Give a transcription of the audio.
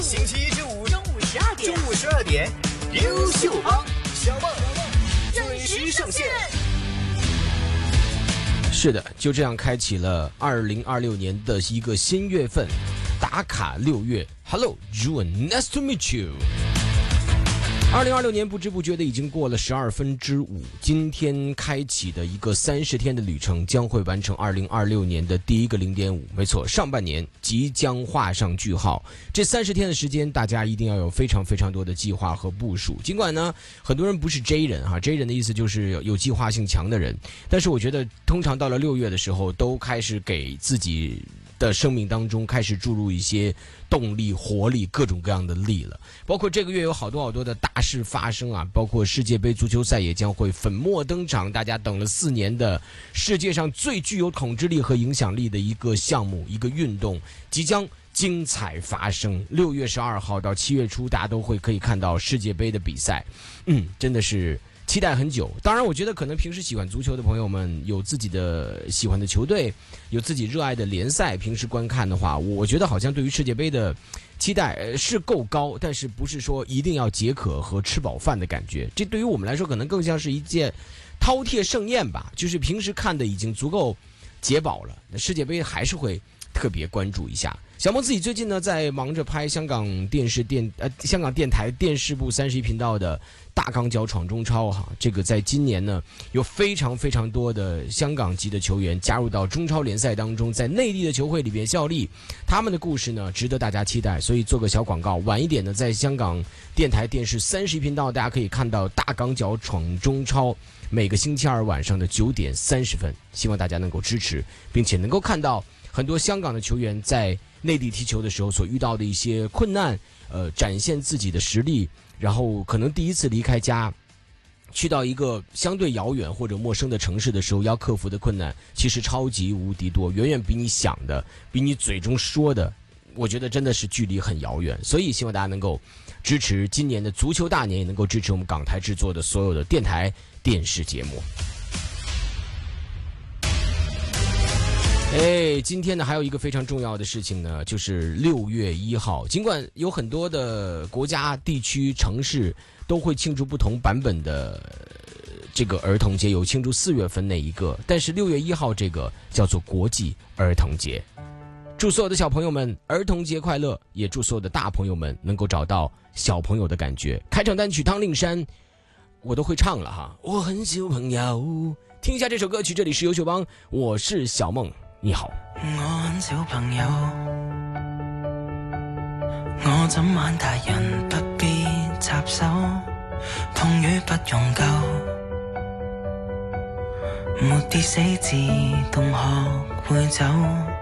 星期一至五中午 12点，优秀帮小梦准时上线。 是的，就这样开启了2026年的一个新月份，打卡6月。Hello, June, nice to meet you。2026年不知不觉的已经过了5/12，今天开启的一个30天的旅程将会完成2026年的第一个0.5。没错，上半年即将画上句号。这30天的时间，大家一定要有非常非常多的计划和部署。尽管呢，很多人不是 J 人哈，J 人的意思就是有计划性强的人，但是我觉得通常到了6月的时候，都开始给自己的生命当中开始注入一些动力、活力，各种各样的力了。包括这个月有好多的大事发生啊，包括世界杯足球赛也将会粉墨登场，大家等了4年的世界上最具有统治力和影响力的一个项目、一个运动即将精彩发生。6月12号到7月初，大家都会可以看到世界杯的比赛，真的是期待很久。当然我觉得可能平时喜欢足球的朋友们有自己的喜欢的球队，有自己热爱的联赛，平时观看的话，我觉得好像对于世界杯的期待是够高，但是不是说一定要解渴和吃饱饭的感觉。这对于我们来说可能更像是一件饕餮盛宴吧，就是平时看的已经足够解饱了，那世界杯还是会特别关注一下。小梦自己最近呢在忙着拍香港香港电台电视部31频道的大港脚闯中超哈，这个在今年呢有非常非常多的香港籍的球员加入到中超联赛当中，在内地的球会里边效力，他们的故事呢值得大家期待。所以做个小广告，晚一点呢在香港电台电视31频道大家可以看到大港脚闯中超，每个星期二晚上的9点30分，希望大家能够支持，并且能够看到很多香港的球员在内地踢球的时候所遇到的一些困难，展现自己的实力，然后可能第一次离开家，去到一个相对遥远或者陌生的城市的时候，要克服的困难其实超级无敌多，远远比你想的，比你嘴中说的，我觉得真的是距离很遥远。所以希望大家能够支持今年的足球大年，也能够支持我们港台制作的所有的电台电视节目。今天呢还有一个非常重要的事情呢，就是6月1号。尽管有很多的国家、地区、城市都会庆祝不同版本的这个儿童节，有庆祝4月份那一个，但是6月1号这个叫做国际儿童节。祝所有的小朋友们儿童节快乐，也祝所有的大朋友们能够找到小朋友的感觉。开场单曲汤令山我都会唱了哈，我很小朋友，听一下这首歌曲，这里是优秀帮，我是小梦。你好， 我很小朋友，我怎晚大人不必插手，痛與不用救，沒跌死自動學會走。